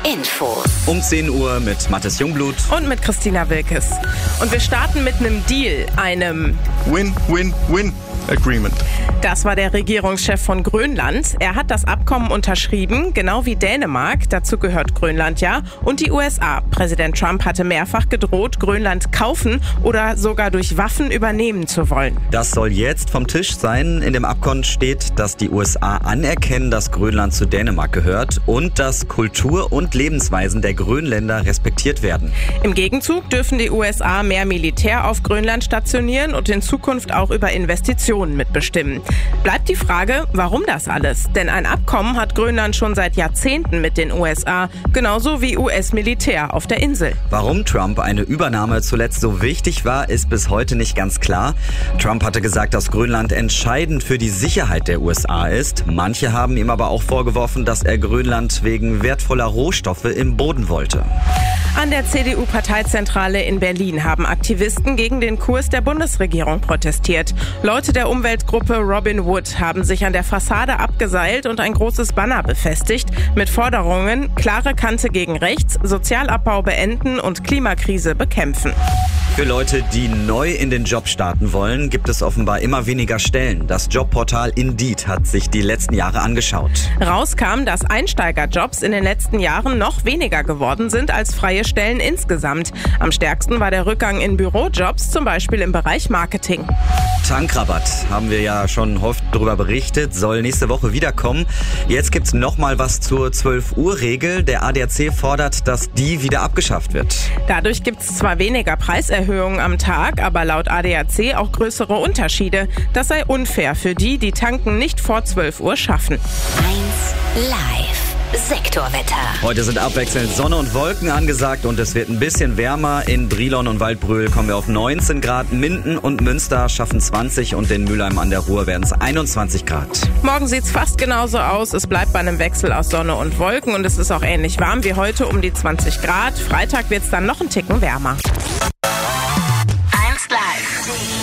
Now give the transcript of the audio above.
Infos. Um 10 Uhr mit Mathis Jungblut und mit Christina Wilkes. Und wir starten mit einem Deal, einem Win-Win-Win-Agreement. Das war der Regierungschef von Grönland. Er hat das Abkommen unterschrieben, genau wie Dänemark, dazu gehört Grönland ja, und die USA. Präsident Trump hatte mehrfach gedroht, Grönland kaufen oder sogar durch Waffen übernehmen zu wollen. Das soll jetzt vom Tisch sein. In dem Abkommen steht, dass die USA anerkennen, dass Grönland zu Dänemark gehört und dass Kultur und Lebensweisen der Grönländer respektiert werden. Im Gegenzug dürfen die USA mehr Militär auf Grönland stationieren und in Zukunft auch über Investitionen mitbestimmen. Bleibt die Frage, warum das alles? Denn ein Abkommen hat Grönland schon seit Jahrzehnten mit den USA, genauso wie US-Militär auf der Insel. Warum Trump eine Übernahme zuletzt so wichtig war, ist bis heute nicht ganz klar. Trump hatte gesagt, dass Grönland entscheidend für die Sicherheit der USA ist. Manche haben ihm aber auch vorgeworfen, dass er Grönland wegen wertvoller Rohstoffe im Boden wollte. An der CDU-Parteizentrale in Berlin haben Aktivisten gegen den Kurs der Bundesregierung protestiert. Leute der Umweltgruppe Robin Wood haben sich an der Fassade abgeseilt und ein großes Banner befestigt mit Forderungen: klare Kante gegen rechts, Sozialabbau beenden und Klimakrise bekämpfen. Für Leute, die neu in den Job starten wollen, gibt es offenbar immer weniger Stellen. Das Jobportal Indeed hat sich die letzten Jahre angeschaut. Rauskam, dass Einsteigerjobs in den letzten Jahren noch weniger geworden sind als freie Stellen insgesamt. Am stärksten war der Rückgang in Bürojobs, zum Beispiel im Bereich Marketing. Tankrabatt, haben wir ja schon oft darüber berichtet, soll nächste Woche wiederkommen. Jetzt gibt's noch mal was zur 12-Uhr-Regel. Der ADAC fordert, dass die wieder abgeschafft wird. Dadurch gibt's zwar weniger Preiserhöhungen am Tag, aber laut ADAC auch größere Unterschiede. Das sei unfair für die, die tanken nicht vor 12 Uhr schaffen. 1 Live. Sektorwetter. Heute sind abwechselnd Sonne und Wolken angesagt und es wird ein bisschen wärmer. In Brilon und Waldbröl kommen wir auf 19 Grad. Minden und Münster schaffen 20 und in Mülheim an der Ruhr werden es 21 Grad. Morgen sieht's fast genauso aus. Es bleibt bei einem Wechsel aus Sonne und Wolken und es ist auch ähnlich warm wie heute, um die 20 Grad. Freitag wird's dann noch einen Ticken wärmer.